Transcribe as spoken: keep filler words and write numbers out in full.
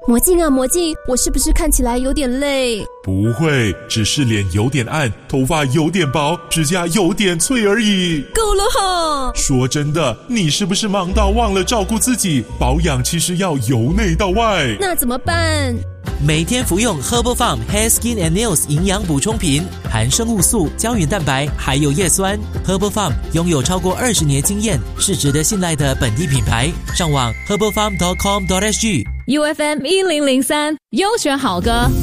魔镜啊魔镜，我是不是看起来有点累？ 不会，只是脸有点暗，头发有点薄，指甲有点脆而已。 够了哈！ 说真的，你是不是忙到忘了照顾自己？保养其实要由内到外。 那怎么办？ 每天服用 Herbal Farm Hair Skin and Nails 营养补充品，含生物素、胶原蛋白还有叶酸。Herbal Farm 拥有超过二十年经验，是值得信赖的本地品牌。上网 herbal farm dot com dot s g。 U F M 一零零三优选好歌。